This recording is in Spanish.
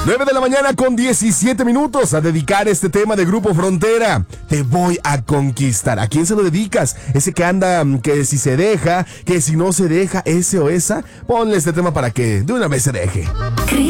9 de la mañana con 17 minutos a dedicar este tema de Grupo Frontera. Te voy a conquistar. ¿A quién se lo dedicas? Ese que anda, que si se deja, que si no se deja, ese o esa. Ponle este tema para que de una vez se deje.